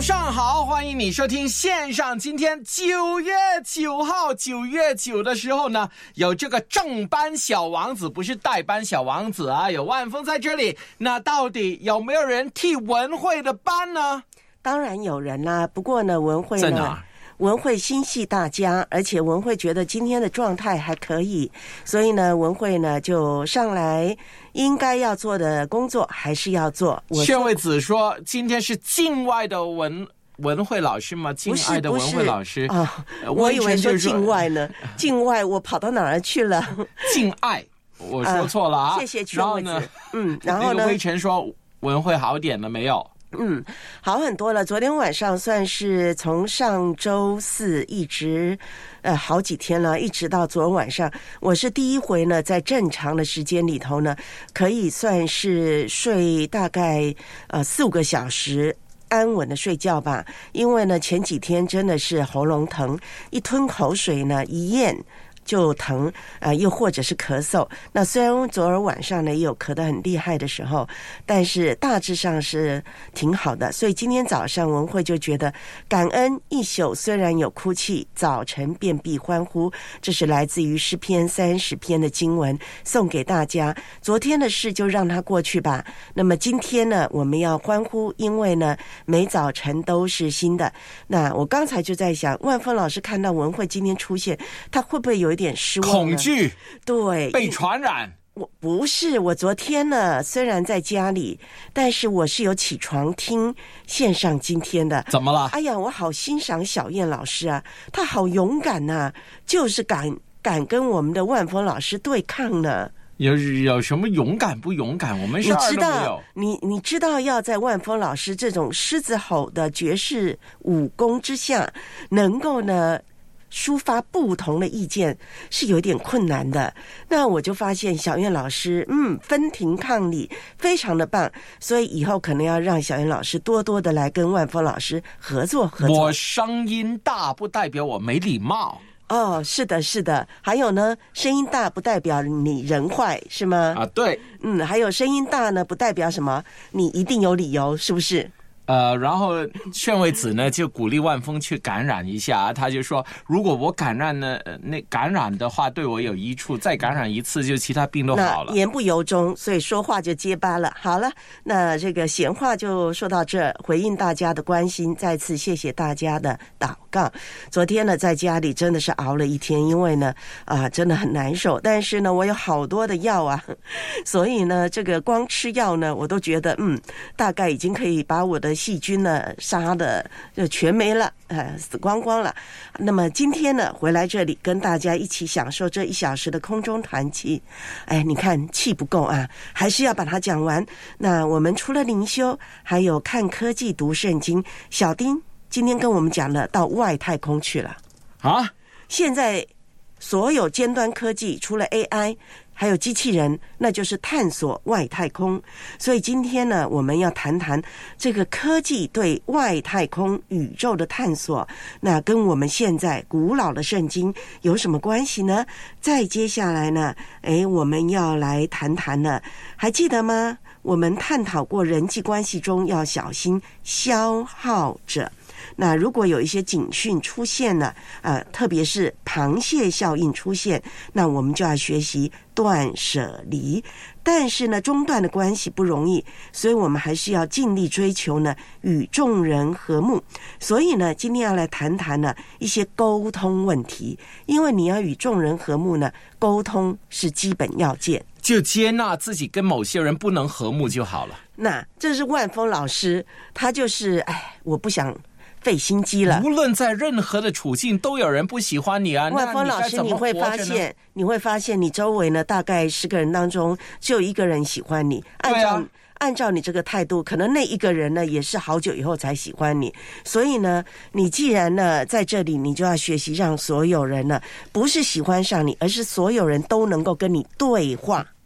上好，欢迎你收听线上。今天9月9号，9月9的时候呢，有这个正班小王子，不是代班小王子啊，有万峰在这里。那到底有没有人替文慧的班呢？ 当然有人啦，不过呢，文慧呢， 在哪？ 文慧心系大家，而且文慧觉得今天的状态还可以，所以呢，文慧呢就上来，应该要做的工作还是要做。 炫惠子说，今天是境外的文慧老师吗？境外的文慧老师啊，我以为说境外呢，境外我跑到哪儿去了？ 境外，我说错了啊。 谢谢炫惠子。然后呢？ 那个微尘说文慧好点了没有？ 好很多了。昨天晚上算是从上周四一直好几天了，一直到昨晚上，我是第一回呢，在正常的时间里头呢，可以算是睡大概4-5个小时。安稳的睡觉吧，因为呢前几天真的是喉咙疼，一吞口水呢一咽就疼又或者是咳嗽。那虽然昨儿晚上呢也有咳得很厉害的时候，但是大致上是挺好的。所以今天早上文慧就觉得感恩一宿，虽然有哭泣，早晨便必欢呼。这是来自于诗篇30篇的经文，送给大家。昨天的事就让它过去吧。那么今天呢，我们要欢呼，因为呢每早晨都是新的。那我刚才就在想，万峰老师看到文慧今天出现，他会不会有一点失望呢？ 恐惧， 对， 被传染。 我不是，我昨天呢虽然在家里，但是我是有起床听线上今天的。 怎么了？ 哎呀，我好欣赏小燕老师啊，她好勇敢啊，就是敢跟我们的万峰老师对抗呢。 有什么勇敢不勇敢？我们是二都没有。 你知道要在万峰老师这种狮子吼的绝世武功之下，能够呢抒发不同的意见是有点困难的。那我就发现小燕老师分庭抗礼非常的棒，所以以后可能要让小燕老师多多的来跟万峰老师合作。 我声音大不代表我没礼貌。 哦，是的，还有呢，声音大不代表你人坏，是吗？ 啊，对。 还有声音大呢，不代表什么，你一定有理由，是不是？ 然后炫惠子呢就鼓励万峰去感染一下，他就说如果我感染呢，那感染的话对我有益处，再感染一次就其他病都好了。 那言不由衷，所以说话就结巴了。好了，那这个闲话就说到这，回应大家的关心，再次谢谢大家的祷告。昨天呢在家里真的是熬了一天，因为呢真的很难受，但是呢我有好多的药啊，所以呢这个光吃药呢我都觉得大概已经可以把我的细菌呢杀的就全没了，死光光了。那么今天呢回来这里跟大家一起享受这1小时的空中团契。你看气不够啊，还是要把它讲完。那我们除了灵修，还有看科技、读圣经。小丁今天跟我们讲了到外太空去了啊！ 现在所有尖端科技除了 AI还有机器人，那就是探索外太空。所以今天呢我们要谈谈这个科技对外太空宇宙的探索，那跟我们现在古老的圣经有什么关系呢？再接下来呢我们要来谈谈呢，还记得吗？我们探讨过人际关系中要小心消耗者。那如果有一些警讯出现了特别是螃蟹效应出现，那我们就要学习断舍离。但是呢中断的关系不容易，所以我们还是要尽力追求呢与众人和睦。所以呢今天要来谈谈呢一些沟通问题，因为你要与众人和睦呢，沟通是基本要件， 就接纳自己跟某些人不能和睦就好了。 那这是万峰老师，他就是我不想费心机了。 无论在任何的处境都有人不喜欢你啊。 万峰老师，你会发现你周围呢大概10个人当中只有1个人喜欢你。按照你这个态度，可能那1个人呢也是好久以后才喜欢你。所以呢你既然呢在这里，你就要学习让所有人呢不是喜欢上你，而是所有人都能够跟你对话。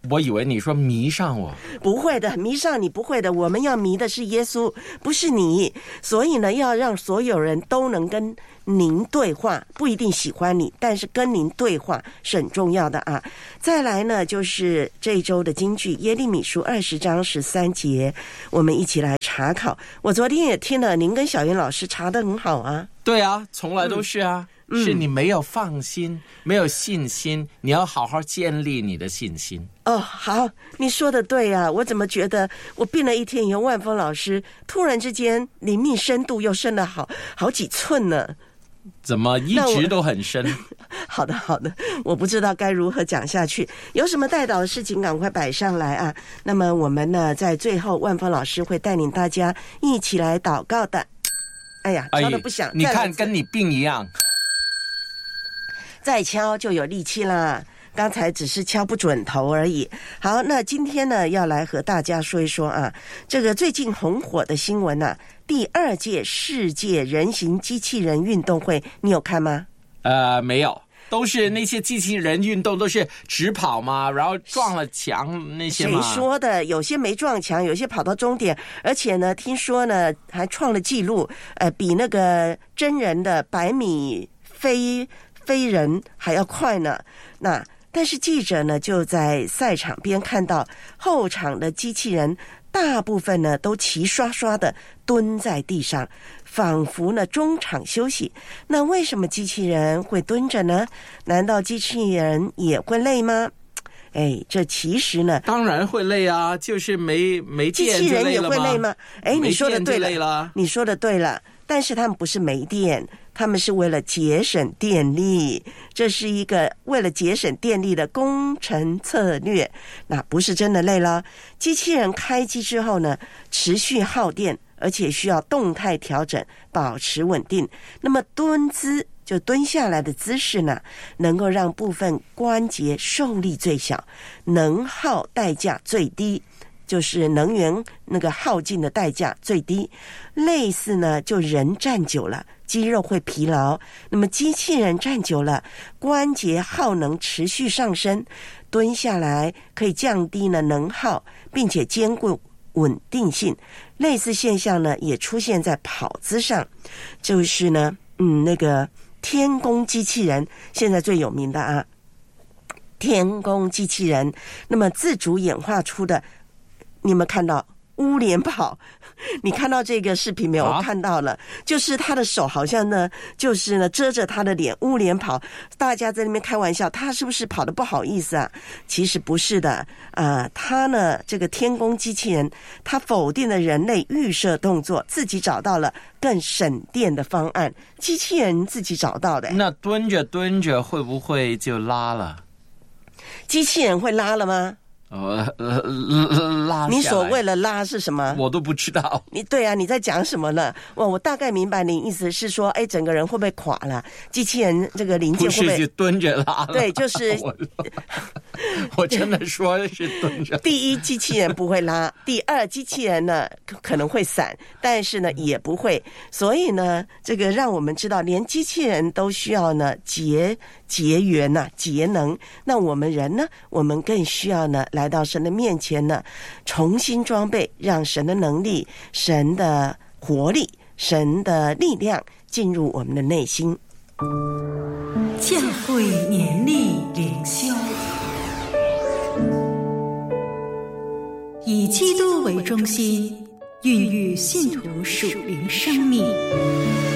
我以为你说迷上我。 不会的，迷上你不会的，我们要迷的是耶稣，不是你。所以呢，要让所有人都能跟您对话，不一定喜欢你，但是跟您对话是很重要的啊。再来呢，就是这一周的金句耶利米书20章13节，我们一起来查考。我昨天也听了您跟小云老师查得很好啊。 对啊，从来都是啊。是你没有放心，没有信心，你要好好建立你的信心。 哦，好，你说的对啊，我怎么觉得我病了一天以后，万峰老师突然之间灵命深度又深了好几寸呢？ 怎么一直都很深？ 好的，我不知道该如何讲下去。有什么带导的事情，赶快摆上来啊！那么我们呢，在最后，万峰老师会带领大家一起来祷告的。哎呀，敲得不响， 你看跟你病一样。 再敲就有力气啦，刚才只是敲不准头而已。好，那今天呢，要来和大家说一说啊，这个最近红火的新闻啊，第2届世界人形机器人运动会，你有看吗？ 没有，都是那些机器人运动都是直跑嘛，然后撞了墙那些嘛。 谁说的？有些没撞墙，有些跑到终点，而且呢，听说呢还创了纪录，比那个真人的100米飞人还要快呢。那但是记者呢就在赛场边看到后场的机器人大部分呢都齐刷刷的蹲在地上，仿佛呢中场休息。那为什么机器人会蹲着呢？难道机器人也会累吗？哎，这其实呢， 当然会累啊，就是没电机器人也会累吗？哎，你说的对了， 你说的对了。但是他们不是没电，他们是为了节省电力，这是一个为了节省电力的工程策略。那不是真的累了。机器人开机之后呢，持续耗电，而且需要动态调整，保持稳定。那么蹲姿，就蹲下来的姿势呢，能够让部分关节受力最小，能耗代价最低，就是能源那个耗尽的代价最低。类似呢，就人站久了肌肉会疲劳，那么机器人站久了关节耗能持续上升，蹲下来可以降低呢能耗，并且兼顾稳定性。类似现象呢也出现在跑姿上，就是呢那个天宫机器人现在最有名的啊，天宫机器人，那么自主演化出的，你有没有看到乌脸跑？你看到这个视频没有？我看到了，就是他的手好像呢，就是呢遮着他的脸，乌脸跑。大家在那边开玩笑，他是不是跑得不好意思啊？其实不是的他呢，这个天宫机器人，他否定了人类预设动作，自己找到了更省电的方案。机器人自己找到的。 那蹲着蹲着会不会就拉了？ 机器人会拉了吗？ 拉下来。 你所谓的拉是什么？ 我都不知道。 对啊，你在讲什么呢？我大概明白你意思是说，整个人会不会垮了？机器人这个零件会不会？ 不是就蹲着拉了？ 对，就是我真的说是蹲着。 第一，机器人不会拉；第二，机器人呢可能会闪，但是呢也不会。所以呢，这个让我们知道，连机器人都需要呢节源呐、节能。那我们人呢，我们更需要呢来到神的面前呢，重新装备，让神的能力、神的活力、神的力量进入我们的内心。 教会年历灵修，以基督为中心，孕育信徒属灵生命。